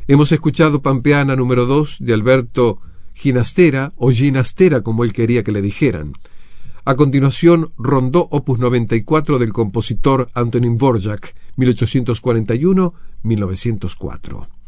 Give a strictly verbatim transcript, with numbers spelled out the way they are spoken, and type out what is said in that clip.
Hemos escuchado Pampeana número dos de Alberto Ginastera, o Ginastera como él quería que le dijeran. A continuación, Rondó opus noventa y cuatro del compositor Antonín Dvořák, mil ochocientos cuarenta y uno a mil novecientos cuatro.